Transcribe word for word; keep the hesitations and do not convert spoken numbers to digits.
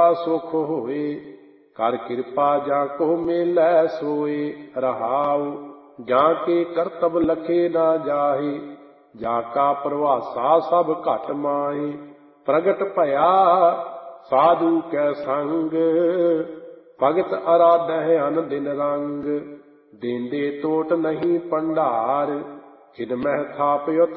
सुख होए। कर कृपा जाको मेलै सोए। रहाउ जाके करतब लखे ना जाहे। जाका प्रभासा सब घट माहे। प्रगट भया साधु कै संग। भगत आराधै अन दिन रंग। देंदे टोट नहीं भंडार। खिन मह थापयो